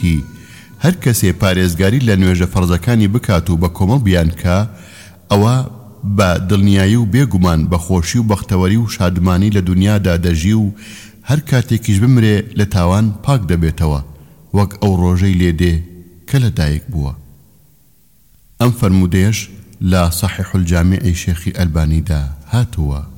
وتی هەر کەسێ پارێزگاری لە نوێژە فەرزەکانی بکات و بە کۆمەڵ بیان کە ئەوە بە دڵنیایی و بێگومان بە خۆشی و بەختەوەری و شادمانی لە دنیادا دەژی و هەر کاتێکیش بمرێ لە تاوان پاک دەبێتەوە وەک ئەو ڕۆژەی لێدێ کە لەدایک بووە. ئەم فەرمودەیەش لە صحیح الجامعی شێخی ئەلبانیدا هاتووە.